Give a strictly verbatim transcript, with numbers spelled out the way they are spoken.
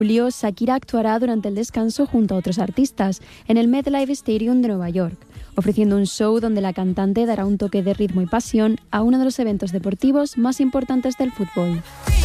julio, Shakira actuará durante el descanso junto a otros artistas en el MetLife Stadium de Nueva York, ofreciendo un show donde la cantante dará un toque de ritmo y pasión a uno de los eventos deportivos más importantes del fútbol.